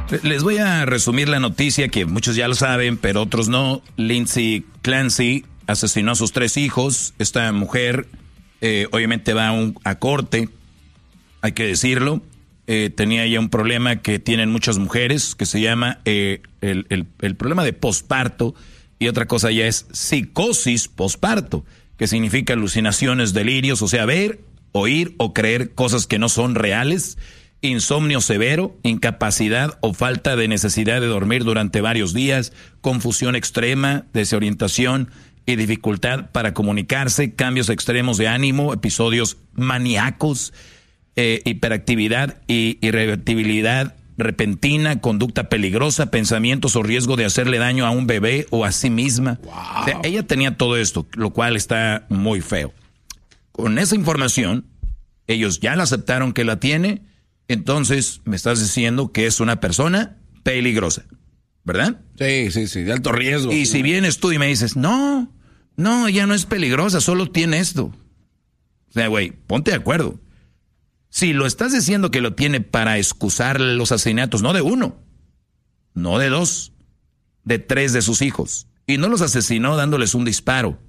Les voy a resumir la noticia que muchos ya lo saben, pero otros no. Lindsay Clancy asesinó a sus 3 hijos. Esta mujer obviamente va a corte, hay que decirlo. Tenía ya un problema que tienen muchas mujeres, que se llama el problema de posparto, y otra cosa ya es psicosis posparto, que significa alucinaciones, delirios, o sea, ver, oír o creer cosas que no son reales, insomnio severo, incapacidad o falta de necesidad de dormir durante varios días, confusión extrema, desorientación y dificultad para comunicarse, cambios extremos de ánimo, episodios maníacos, hiperactividad y irritabilidad repentina, conducta peligrosa, pensamientos o riesgo de hacerle daño a un bebé o a sí misma. Wow. O sea, ella tenía todo esto, lo cual está muy feo. Con esa información, ellos ya la aceptaron que la tiene, entonces me estás diciendo que es una persona peligrosa, ¿verdad? Sí, de alto riesgo. Y si vienes tú y me dices, no, ella no es peligrosa, solo tiene esto. O sea, güey, ponte de acuerdo. Si lo estás diciendo que lo tiene para excusar los asesinatos, no de 1, no de 2, de 3 de sus hijos. Y no los asesinó dándoles un disparo,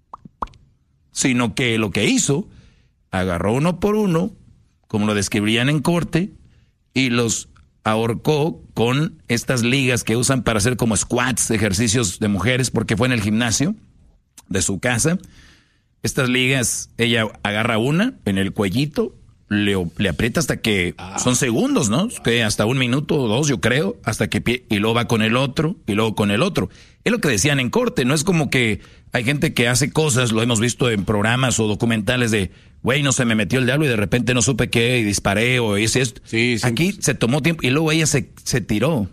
sino que lo que hizo, agarró uno por uno, como lo describirían en corte, y los ahorcó con estas ligas que usan para hacer como squats, ejercicios de mujeres, porque fue en el gimnasio de su casa. Estas ligas, ella agarra una en el cuellito, le aprieta hasta que son segundos, ¿no? Que hasta 1 minuto o 2, yo creo, hasta que y luego va con el otro y luego con el otro. Es lo que decían en corte, no es como que hay gente que hace cosas, lo hemos visto en programas o documentales de, güey, no se me metió el diablo y de repente no supe qué y disparé o hice esto. Sí. Aquí se tomó tiempo y luego ella se tiró.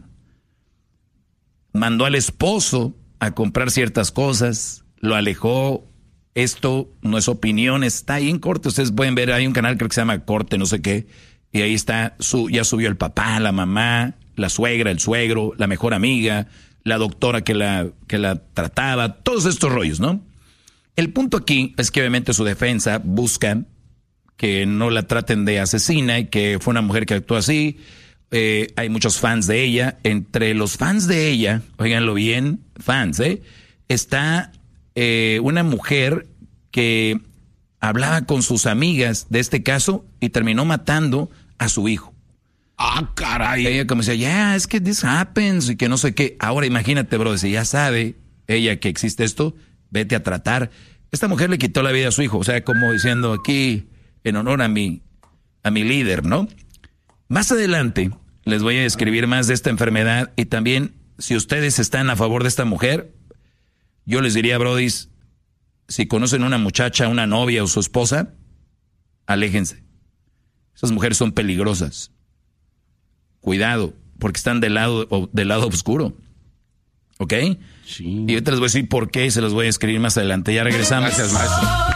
Mandó al esposo a comprar ciertas cosas, lo alejó. Esto no es opinión, está ahí en corte. Ustedes pueden ver, hay un canal creo que se llama Corte, no sé qué. Y ahí está, ya subió el papá, la mamá, la suegra, el suegro, la mejor amiga, la doctora que la trataba, todos estos rollos, ¿no? El punto aquí es que obviamente su defensa busca que no la traten de asesina y que fue una mujer que actuó así. Hay muchos fans de ella. Entre los fans de ella, óiganlo bien, fans, está una mujer que hablaba con sus amigas de este caso y terminó matando a su hijo. Ah, caray. Ella como decía, es que this happens y que no sé qué. Ahora imagínate, bro, si ya sabe ella que existe esto, vete a tratar. Esta mujer le quitó la vida a su hijo, o sea, como diciendo aquí en honor a mi líder, ¿no? Más adelante les voy a describir más de esta enfermedad y también si ustedes están a favor de esta mujer, yo les diría, brodis, si conocen una muchacha, una novia o su esposa, aléjense. Esas mujeres son peligrosas. Cuidado, porque están del lado oscuro. ¿Ok? Sí. Y ahorita les voy a decir por qué y se los voy a escribir más adelante. Ya regresamos. Gracias, maestro.